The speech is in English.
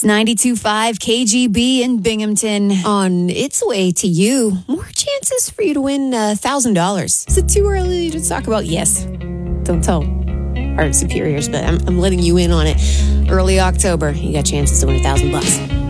It's 92.5 KGB in Binghamton. On its way to you, more chances for you to win $1,000. Is it too early to talk about? Yes. Don't tell our superiors, but I'm letting you in on it. Early October, you got chances to win $1,000.